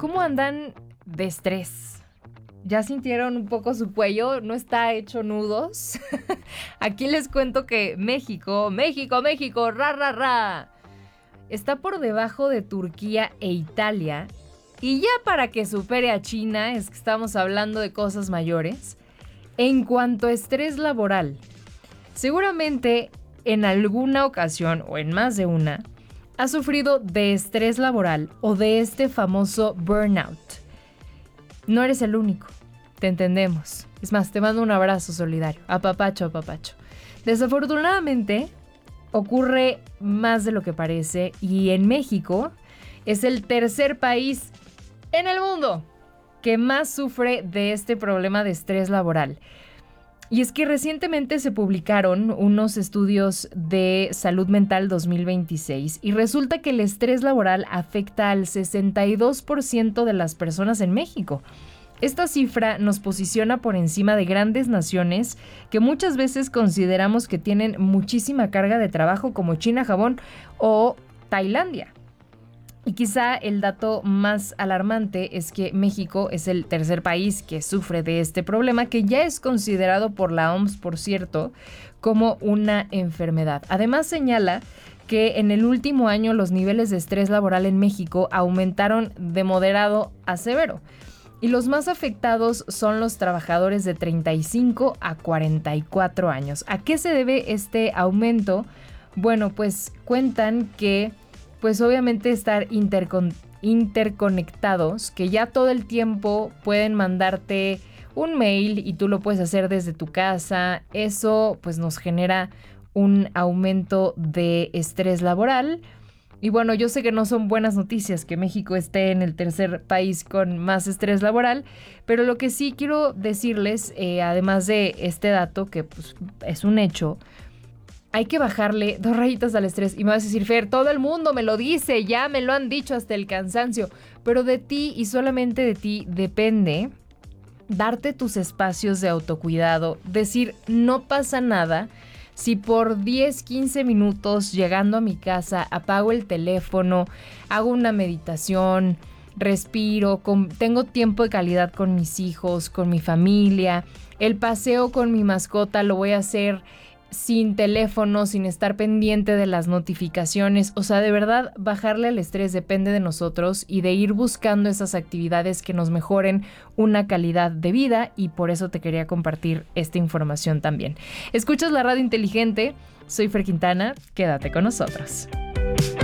¿Cómo andan de estrés? ¿Ya sintieron un poco su cuello? ¿No está hecho nudos? Aquí les cuento que México, ra, ra, ra, está por debajo de Turquía e Italia. Y ya para que supere a China, es que estamos hablando de cosas mayores. En cuanto a estrés laboral, seguramente en alguna ocasión o en más de una, has sufrido de estrés laboral o de este famoso burnout. No eres el único, te entendemos. Es más, te mando un abrazo solidario, apapacho, apapacho. Desafortunadamente, ocurre más de lo que parece y en México es el tercer país en el mundo que más sufre de este problema de estrés laboral. Y es que recientemente se publicaron unos estudios de salud mental 2026 y resulta que el estrés laboral afecta al 62% de las personas en México. Esta cifra nos posiciona por encima de grandes naciones que muchas veces consideramos que tienen muchísima carga de trabajo como China, Japón o Tailandia. Y quizá el dato más alarmante es que México es el tercer país que sufre de este problema, que ya es considerado por la OMS, por cierto, como una enfermedad. Además señala que en el último año los niveles de estrés laboral en México aumentaron de moderado a severo. Y los más afectados son los trabajadores de 35 a 44 años. ¿A qué se debe este aumento? Bueno, pues cuentan que pues obviamente estar interconectados, que ya todo el tiempo pueden mandarte un mail y tú lo puedes hacer desde tu casa. Eso pues nos genera un aumento de estrés laboral. Y bueno, yo sé que no son buenas noticias que México esté en el tercer país con más estrés laboral, pero lo que sí quiero decirles, además de este dato que pues, es un hecho, hay que bajarle 2 rayitas al estrés. Y me vas a decir, Fer, todo el mundo me lo dice, ya me lo han dicho hasta el cansancio. Pero de ti y solamente de ti depende darte tus espacios de autocuidado. Decir, no pasa nada si por 10, 15 minutos llegando a mi casa apago el teléfono, hago una meditación, respiro, tengo tiempo de calidad con mis hijos, con mi familia. El paseo con mi mascota lo voy a hacer sin teléfono, sin estar pendiente de las notificaciones. O sea, de verdad, bajarle al estrés depende de nosotros y de ir buscando esas actividades que nos mejoren una calidad de vida, y por eso te quería compartir esta información también. Escuchas la radio inteligente, soy Fer Quintana, quédate con nosotros.